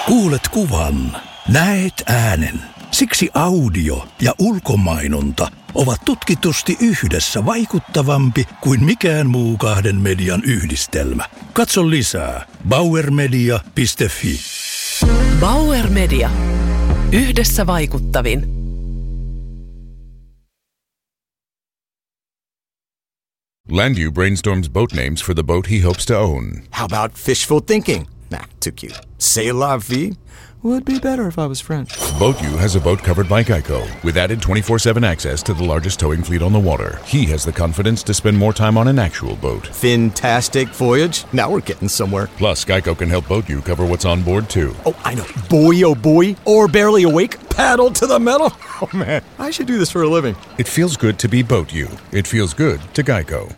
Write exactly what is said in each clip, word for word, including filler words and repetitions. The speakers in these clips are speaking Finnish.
Kuulet kuvan, näet äänen. Siksi audio ja ulkomainonta ovat tutkitusti yhdessä vaikuttavampi kuin mikään muu kahden median yhdistelmä. Katso lisää bauer media piste fi. Bauer Media. Yhdessä vaikuttavin. Landu brainstorms boat names for the boat he hopes to own. How about fishful thinking? Nah, too cute. C'est la vie? Would be better if I was French. BoatU has a boat covered by Geico with added twenty-four seven access to the largest towing fleet on the water. He has the confidence to spend more time on an actual boat. Fantastic voyage. Now we're getting somewhere. Plus, Geico can help BoatU cover what's on board too. Oh, I know. Boy, oh boy. Or barely awake. Paddle to the metal. Oh man, I should do this for a living. It feels good to be BoatU. It feels good to Geico.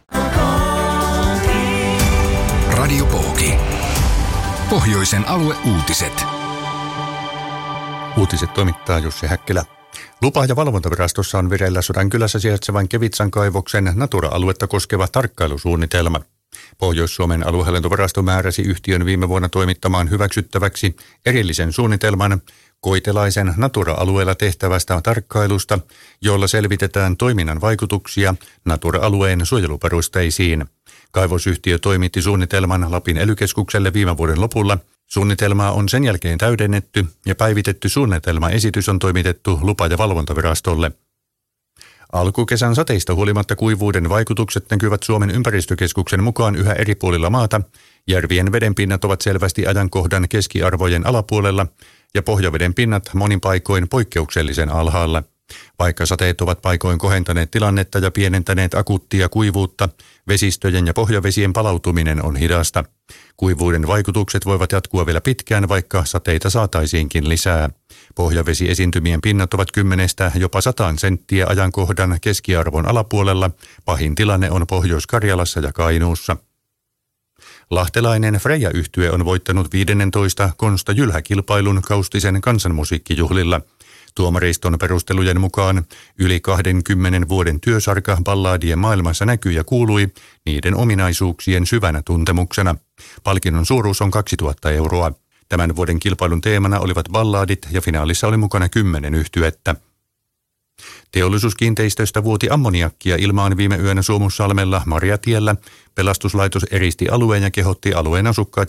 Radio Pooki. Pohjoisen alueuutiset. Uutiset toimittaa Jussi Häkkilä. Lupa- ja valvontavirastossa on vireillä Sodankylässä sijaitsevan Kevitsan kaivoksen Natura-aluetta koskeva tarkkailusuunnitelma. Pohjois-Suomen aluehallintovirasto määräsi yhtiön viime vuonna toimittamaan hyväksyttäväksi erillisen suunnitelman Koitelaisen Natura-alueella tehtävästä tarkkailusta, jolla selvitetään toiminnan vaikutuksia Natura-alueen suojeluperusteisiin. Kaivosyhtiö toimitti suunnitelman Lapin ely-keskukselle viime vuoden lopulla. Suunnitelmaa on sen jälkeen täydennetty ja päivitetty suunnitelmaesitys on toimitettu lupa- ja valvontavirastolle. Alkukesän sateista huolimatta kuivuuden vaikutukset näkyvät Suomen ympäristökeskuksen mukaan yhä eri puolilla maata. Järvien vedenpinnat ovat selvästi ajankohdan keskiarvojen alapuolella ja pohjaveden pinnat monin paikoin poikkeuksellisen alhaalla. Vaikka sateet ovat paikoin kohentaneet tilannetta ja pienentäneet akuuttia kuivuutta, vesistöjen ja pohjavesien palautuminen on hidasta. Kuivuuden vaikutukset voivat jatkua vielä pitkään, vaikka sateita saataisiinkin lisää. Pohjavesiesiintymien pinnat ovat kymmenestä jopa sataan senttiä ajankohdan keskiarvon alapuolella. Pahin tilanne on Pohjois-Karjalassa ja Kainuussa. Lahtelainen Freja-yhtye on voittanut viidennentoista Konsta Jylhä-kilpailun Kaustisen kansanmusiikkijuhlilla. Tuomariston perustelujen mukaan yli kahdenkymmenen vuoden työsarka balladien maailmassa näkyi ja kuului niiden ominaisuuksien syvänä tuntemuksena. Palkinnon suuruus on kaksituhatta euroa. Tämän vuoden kilpailun teemana olivat balladit ja finaalissa oli mukana kymmenen yhtyettä. Teollisuuskiinteistöstä vuoti ammoniakkia ilmaan viime yönä Suomussalmella Marjatiellä. Pelastuslaitos eristi alueen ja kehotti alueen asukkaita